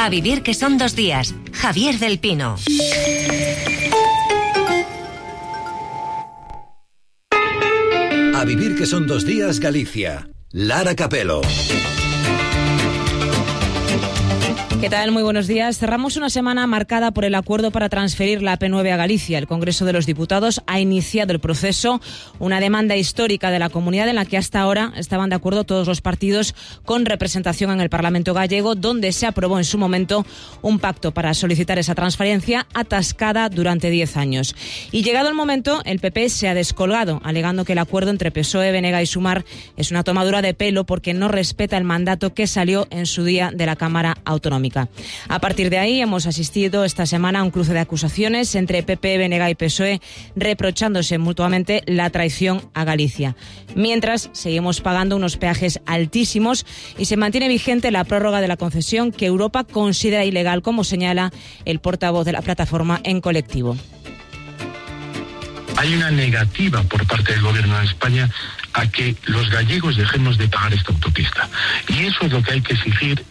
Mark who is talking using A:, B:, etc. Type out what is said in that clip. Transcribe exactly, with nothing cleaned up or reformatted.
A: A vivir que son dos días. Javier del Pino.
B: A vivir que son dos días, Galicia. Lara Capelo.
C: ¿Qué tal? Muy buenos días. Cerramos una semana marcada por el acuerdo para transferir la A P nueve a Galicia. El Congreso de los Diputados ha iniciado el proceso, una demanda histórica de la comunidad en la que hasta ahora estaban de acuerdo todos los partidos con representación en el Parlamento gallego, donde se aprobó en su momento un pacto para solicitar esa transferencia atascada durante diez años. Y llegado el momento, el P P se ha descolgado, alegando que el acuerdo entre P S O E, B N G y Sumar es una tomadura de pelo porque no respeta el mandato que salió en su día de la Cámara Autonómica. A partir de ahí hemos asistido esta semana a un cruce de acusaciones entre P P, B N G y P S O E, reprochándose mutuamente la traición a Galicia. Mientras, seguimos pagando unos peajes altísimos y se mantiene vigente la prórroga de la concesión que Europa considera ilegal, como señala el portavoz de la plataforma En Colectivo.
D: Hay una negativa por parte del Gobierno de España a que los gallegos dejemos de pagar esta autopista. Y eso es lo que hay que exigir